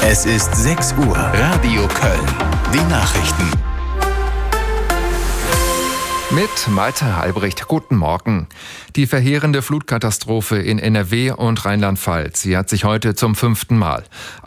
Es ist 6 Uhr. Radio Köln. Die Nachrichten. Mit Malte Albrecht. Guten Morgen. Die verheerende Flutkatastrophe in NRW und Rheinland-Pfalz, sie hat sich heute zum 5. Mal.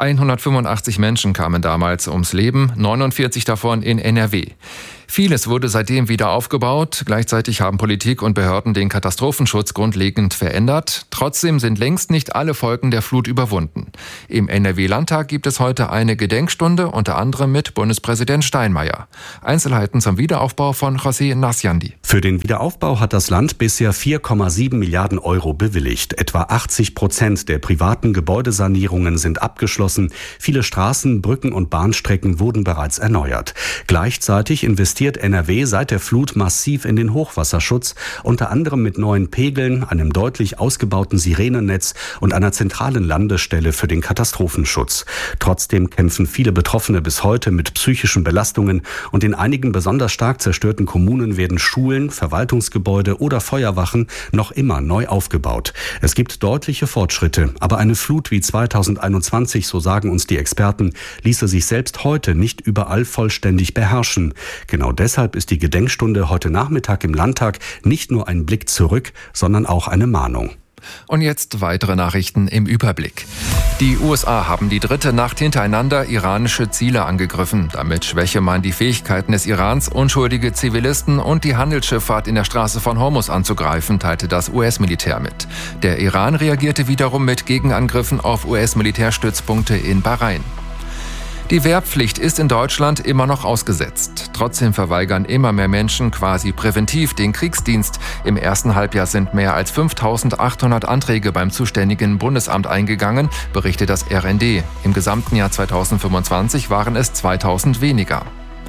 185 Menschen kamen damals ums Leben, 49 davon in NRW. Vieles wurde seitdem wieder aufgebaut. Gleichzeitig haben Politik und Behörden den Katastrophenschutz grundlegend verändert. Trotzdem sind längst nicht alle Folgen der Flut überwunden. Im NRW-Landtag gibt es heute eine Gedenkstunde, unter anderem mit Bundespräsident Steinmeier. Einzelheiten zum Wiederaufbau von José Nasciandi. Für den Wiederaufbau hat das Land bisher 4,7 Milliarden Euro bewilligt. Etwa 80% der privaten Gebäudesanierungen sind abgeschlossen. Viele Straßen, Brücken und Bahnstrecken wurden bereits erneuert. Gleichzeitig investiert NRW seit der Flut massiv in den Hochwasserschutz, unter anderem mit neuen Pegeln, einem deutlich ausgebauten Sirenennetz und einer zentralen Landestelle für den Katastrophenschutz. Trotzdem kämpfen viele Betroffene bis heute mit psychischen Belastungen und in einigen besonders stark zerstörten Kommunen werden Schulen, Verwaltungsgebäude oder Feuerwachen noch immer neu aufgebaut. Es gibt deutliche Fortschritte, aber eine Flut wie 2021, so sagen uns die Experten, ließe sich selbst heute nicht überall vollständig beherrschen. Genau deshalb ist die Gedenkstunde heute Nachmittag im Landtag nicht nur ein Blick zurück, sondern auch eine Mahnung. Und jetzt weitere Nachrichten im Überblick. Die USA haben die dritte Nacht hintereinander iranische Ziele angegriffen. Damit schwäche man die Fähigkeiten des Irans, unschuldige Zivilisten und die Handelsschifffahrt in der Straße von Hormuz anzugreifen, teilte das US-Militär mit. Der Iran reagierte wiederum mit Gegenangriffen auf US-Militärstützpunkte in Bahrain. Die Wehrpflicht ist in Deutschland immer noch ausgesetzt. Trotzdem verweigern immer mehr Menschen quasi präventiv den Kriegsdienst. Im ersten Halbjahr sind mehr als 5.800 Anträge beim zuständigen Bundesamt eingegangen, berichtet das RND. Im gesamten Jahr 2025 waren es 2.000 weniger.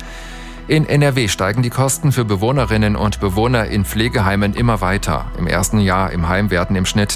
In NRW steigen die Kosten für Bewohnerinnen und Bewohner in Pflegeheimen immer weiter. Im ersten Jahr im Heim werden im Schnitt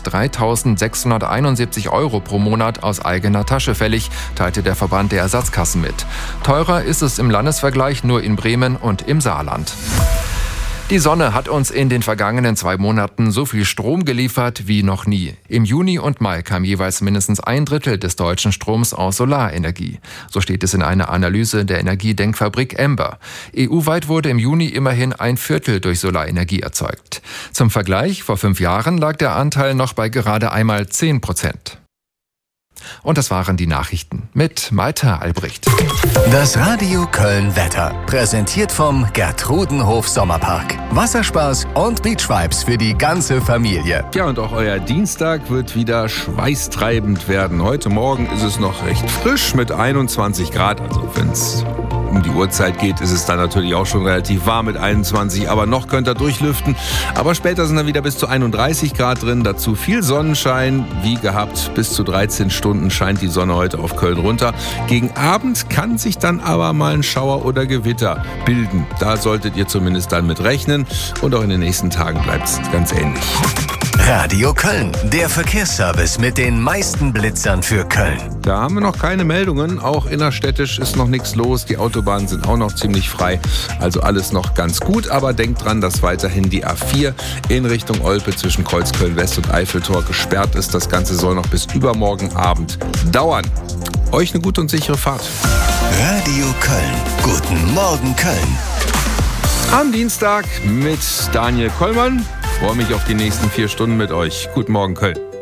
3.671 € pro Monat aus eigener Tasche fällig, teilte der Verband der Ersatzkassen mit. Teurer ist es im Landesvergleich nur in Bremen und im Saarland. Die Sonne hat uns in den vergangenen 2 Monaten so viel Strom geliefert wie noch nie. Im Juni und Mai kam jeweils mindestens 1/3 des deutschen Stroms aus Solarenergie. So steht es in einer Analyse der Energiedenkfabrik Ember. EU-weit wurde im Juni immerhin 1/4 durch Solarenergie erzeugt. Zum Vergleich, vor 5 Jahren lag der Anteil noch bei gerade einmal 10%. Und das waren die Nachrichten mit Malte Albrecht. Das Radio Köln Wetter. Präsentiert vom Gertrudenhof Sommerpark. Wasserspaß und Beachvibes für die ganze Familie. Ja, und auch euer Dienstag wird wieder schweißtreibend werden. Heute Morgen ist es noch recht frisch mit 21 Grad. Also wenn es um die Uhrzeit geht, ist es dann natürlich auch schon relativ warm mit 21. Aber noch könnt ihr durchlüften. Aber später sind dann wieder bis zu 31 Grad drin. Dazu viel Sonnenschein. Wie gehabt, bis zu 13 Stunden scheint die Sonne heute auf Köln runter. Gegen Abend kann sich dann aber mal ein Schauer oder Gewitter bilden. Da solltet ihr zumindest dann mit rechnen. Und auch in den nächsten Tagen bleibt es ganz ähnlich. Radio Köln, der Verkehrsservice mit den meisten Blitzern für Köln. Da haben wir noch keine Meldungen. Auch innerstädtisch ist noch nichts los. Die Autobahnen sind auch noch ziemlich frei. Also alles noch ganz gut. Aber denkt dran, dass weiterhin die A4 in Richtung Olpe zwischen Kreuzköln West und Eiffeltor gesperrt ist. Das Ganze soll noch bis übermorgen Abend dauern. Euch eine gute und sichere Fahrt. Radio Köln. Guten Morgen Köln. Am Dienstag mit Daniel Kollmann. Ich freue mich auf die nächsten 4 Stunden mit euch. Guten Morgen, Köln.